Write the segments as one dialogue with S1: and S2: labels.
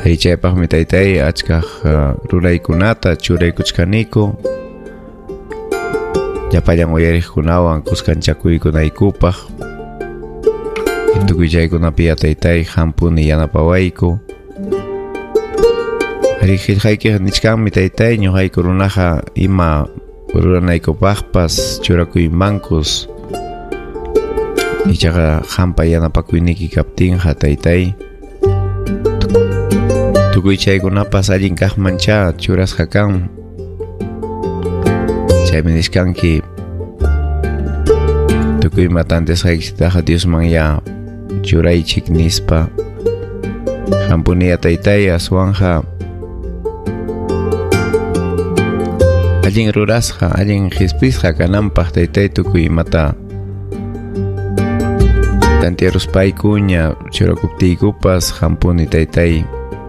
S1: Aychaypaqmi taytay achkaq ruraykunata churaykuchkaniku llapallan uyariqkunawan kuskanchakuykunaykupaq tukuy chaykunapiya taytay hampuni yanapawayku ari qillqaykiqa nichkanmi taytay ñuqayku runaqa ima ruranaykupaqpas churakuymankus ichaqa hampa yanapakuyniki kaptinqa taytay tukuy chaykunapas allin kaqmancha churasqa kan chaymi nishkanki tukuy matantesqaykitaqa Diosman ya churaychik nispa hampuniya taytay aswanja allin rurasqa allin qhispisqa kananpaq taytay tukuy mata tantiaruspaykuña churakuptiykupas hampuni taytay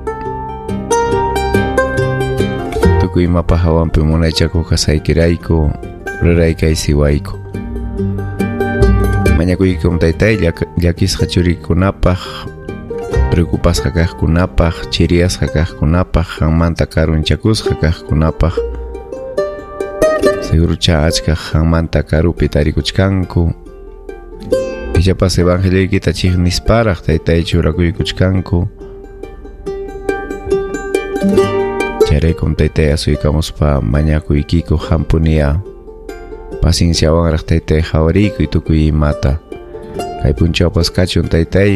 S1: tukuy mapa hawanpi munaychakuq kasaykirayku ruraykay siwayku mañakuykum taytay llakisqa churiykunapaq preocupasqa kaqkunapaq chiriyasqa kaqkunapaq hanmanta karunchakusqa kaqkunapaq segurucha achkaq hanmanta karupi tarikuchkanku ichapas evangelioykita chiqnisparaq taytay churakuykuchkanku chayraykum taytay asuykamuspa mañakuykiku hampuniya pacienciawanraq taytay hawariykuy tukuy imata kay punchawpas kachun taytay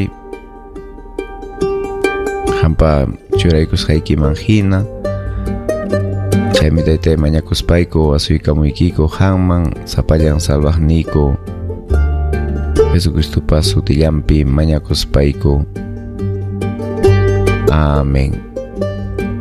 S1: hampa churaykusqaykiman hina chaymi taytay mañakuspayku asuykamuykiku hanman sapallan salvaqniyku Jesucristupas sutillampi mañakuspayku. Amén.